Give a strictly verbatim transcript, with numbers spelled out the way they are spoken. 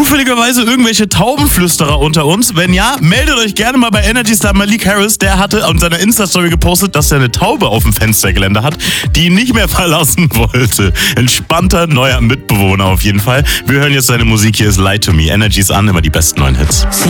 zufälligerweise irgendwelche Taubenflüsterer unter uns? Wenn ja, meldet euch gerne mal bei Energy Star Malik Harris. Der hatte an seiner Insta-Story gepostet, dass er eine Taube auf dem Fenstergeländer hat, die ihn nicht mehr verlassen wollte. Entspannter neuer Mitbewohner auf jeden Fall. Wir hören jetzt seine Musik. Hier ist Lie to Me. Energy ist an, immer die besten neuen Hits.